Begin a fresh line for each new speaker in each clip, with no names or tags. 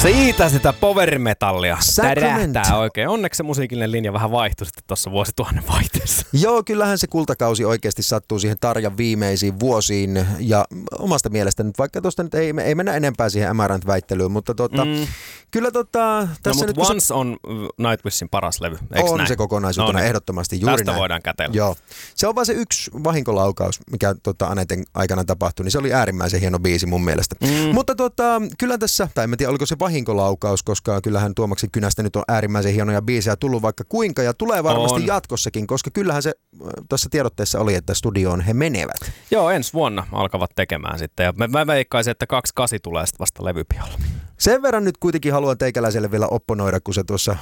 Siitä sitä power-metallia tärähtää oikein. Onneksi se musiikillinen linja vähän vaihtui sitten tuossa vuosituhannen vaihteessa.
Joo, kyllähän se kultakausi oikeasti sattuu siihen Tarjan viimeisiin vuosiin. Ja omasta mielestä nyt, vaikka tuosta nyt ei mennä enempää siihen Amaranth-väittelyyn, mutta kyllä tässä
nyt... Once on Nightwishin paras levy, eikö
on
näin?
Se kokonaisuutena ehdottomasti juuri
tästä
näin.
Voidaan kätellä.
Joo. Se on vaan se yksi vahinkolaukaus, mikä Aneten aikana tapahtui, niin se oli äärimmäisen hieno biisi mun mielestä. Mutta kyllä tässä, tai en tiedä oliko se vahinkolaukaus, koska kyllähän Tuomaksen kynästä nyt on äärimmäisen hienoja biisejä tullut vaikka kuinka, ja tulee varmasti jatkossakin, koska kyllähän se tuossa tiedotteessa oli, että studioon he menevät.
Joo, ensi vuonna alkavat tekemään sitten, ja mä veikkaisin, että 28 tulee sitten vasta levypihalla.
Sen verran nyt kuitenkin haluan teikäläiselle vielä opponoida, kun sä tuossa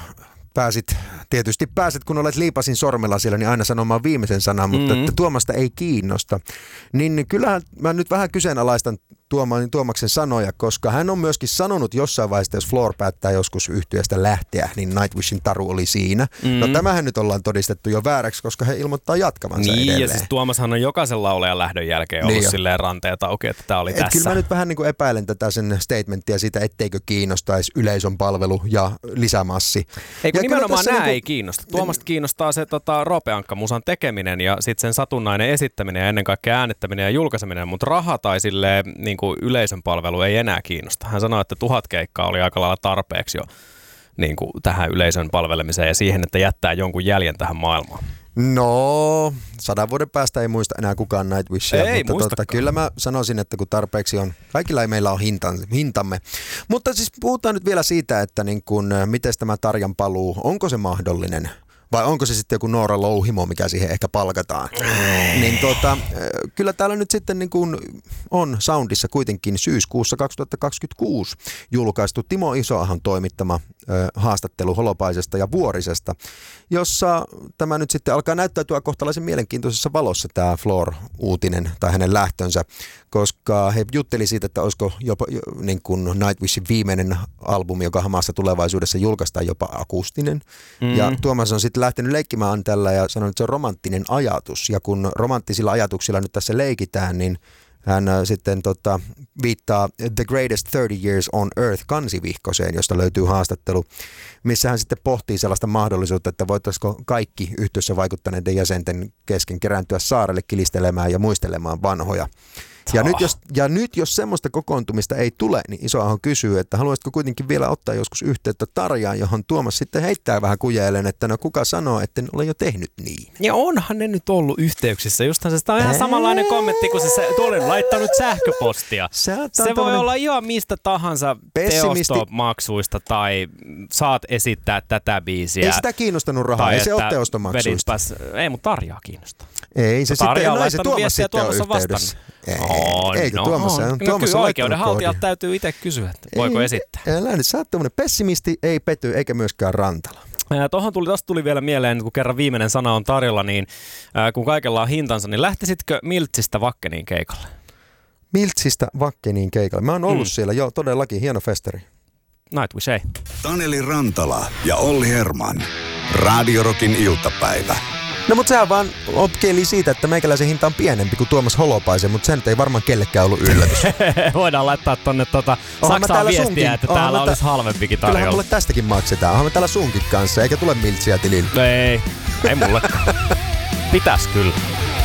tietysti pääset, kun olet liipasin sormella siellä, niin aina sanomaan viimeisen sanan, mutta että Tuomasta ei kiinnosta. Niin kyllähän mä nyt vähän kyseenalaistan Tuomaksen sanoja, koska hän on myöskin sanonut jossain vaiheessa, jos Floor päättää joskus yhtyeestä lähteä, niin Nightwishin taru oli siinä. No tämähän nyt ollaan todistettu jo vääräksi, koska he ilmoittaa jatkavansa edelleen.
Ja siis Tuomashan on jokaisen laulajan lähdön jälkeen ollut silleen ranteet auki, että tämä oli tässä.
Kyllä mä nyt vähän niin kuin epäilen tätä sen statementtia siitä, etteikö kiinnostaisi yleisön palvelu ja lisämassi.
Eikö nimenomaan nämä ei kiinnosta. Tuomasta kiinnostaa se Roope-Ankka-musan tekeminen ja sitten sen satunnainen esittäminen ja ennen kaikkea äänettäminen ja julkaiseminen, mutta raha tai silleen niin kuin yleisön palvelu ei enää kiinnosta. Hän sanoi, että 1000 keikkaa oli aika lailla tarpeeksi jo niin kuin tähän yleisön palvelemiseen ja siihen, että jättää jonkun jäljen tähän maailmaan.
No, 100 vuoden päästä ei muista enää kukaan Nightwishia, mutta kyllä mä sanoisin, että kun tarpeeksi on, kaikilla ei meillä on hintamme. Mutta siis puhutaan nyt vielä siitä, että niin kun, miten tämä Tarjan paluu, onko se mahdollinen? Vai onko se sitten joku Noora Louhimo, mikä siihen ehkä palkataan? Niin kyllä täällä nyt sitten niin kuin on Soundissa kuitenkin syyskuussa 2026 julkaistu Timo Isoahon toimittama haastattelu Holopaisesta ja Vuorisesta, jossa tämä nyt sitten alkaa näyttäytyä kohtalaisen mielenkiintoisessa valossa tämä Floor-uutinen tai hänen lähtönsä, koska he jutteli siitä, että olisiko jopa niin kuin Nightwishin viimeinen albumi, joka hamassa tulevaisuudessa julkaistaan jopa akustinen. Ja Tuomas on sitten lähtenyt leikkimään tällä ja sanonut, että se on romanttinen ajatus. Ja kun romanttisilla ajatuksilla nyt tässä leikitään, niin hän sitten viittaa The Greatest 30 Years on Earth -kansivihkoseen, josta löytyy haastattelu, missä hän sitten pohtii sellaista mahdollisuutta, että voitaisiko kaikki yhdessä vaikuttaneiden jäsenten kesken kerääntyä saarelle kilistelemään ja muistelemaan vanhoja. Ja nyt jos semmoista kokoontumista ei tule, niin Isoaho kysyy, että haluaisitko kuitenkin vielä ottaa joskus yhteyttä Tarjaan, johon Tuomas sitten heittää vähän kujeilen, että no kuka sanoo, että en ole jo tehnyt niin.
Ja onhan ne nyt ollut yhteyksissä. Justhan se on ihan samanlainen kommentti, kun se olen laittanut sähköpostia. Se voi olla ihan mistä tahansa teostomaksuista tai saat esittää tätä biisiä.
Ei sitä kiinnostanut rahaa, ei se ole teostomaksuista.
Ei, mutta Tarjaa kiinnostaa.
Ei se
Tarja
sitten,
on laittanut viestiä,
Tuomas
on vastannut.
Eikö Tuomas on
kyllä oikeudenhaltijat täytyy itse kysyä, että voiko esittää.
Sä oot tämmöinen pessimisti, ei Pety eikä myöskään Rantala.
Tästä tuli vielä mieleen, kun kerran viimeinen sana on tarjolla, niin kun kaikella on hintansa, niin lähtisitkö Miltsistä Wackeniin keikalle?
Miltsistä Wackeniin keikalle. Mä oon ollut siellä, joo, todellakin hieno festari.
Nightwish ei.
Taneli Rantala ja Olli Herman. Radio Rockin iltapäivä.
No mutta sehän vaan opkeili siitä, että meikäläisen hinta on pienempi kuin Tuomas Holopaisen, mutta sen ei varmaan kellekään ollut yllätys.
Voidaan laittaa tonne Saksaan viestiä, että täällä olisi halvempikin tarjolla.
Kyllähän mulle tästäkin maksetaan. Onhan me täällä sunkin kanssa, eikä tule miltsiä tilille.
Ei mulle. Pitäis kyllä.